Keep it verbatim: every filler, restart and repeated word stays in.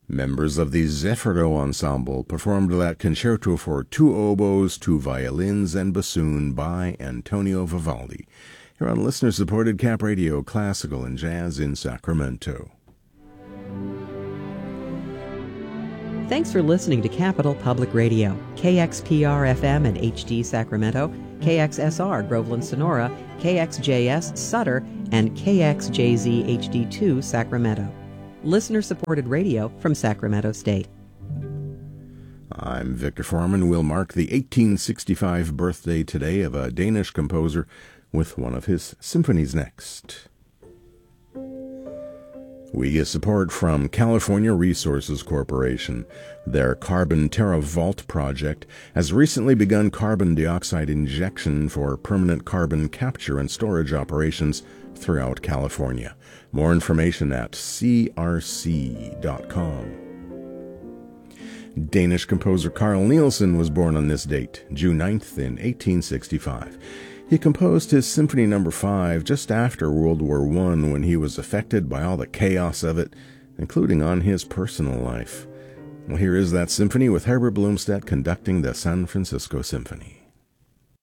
Members of the Zeffiro Ensemble performed that concerto for two oboes, two violins, and bassoon by Antonio Vivaldi. Here on listener-supported Cap Radio, Classical and Jazz in Sacramento. Thanks for listening to Capital Public Radio, K X P R F M and H D Sacramento, K X S R Groveland Sonora, K X J S Sutter, and K X J Z H D two Sacramento. Listener-supported radio from Sacramento State. I'm Victor Foreman. We'll mark the eighteen sixty-five birthday today of a Danish composer with one of his symphonies next. We get support from California Resources Corporation. Their Carbon Terra Vault project has recently begun carbon dioxide injection for permanent carbon capture and storage operations throughout California. More information at c r c dot com. Danish composer Carl Nielsen was born on this date, June ninth in eighteen sixty-five. He composed his Symphony Number five just after World War One when he was affected by all the chaos of it, including on his personal life. Well, here is that symphony with Herbert Blomstedt conducting the San Francisco Symphony.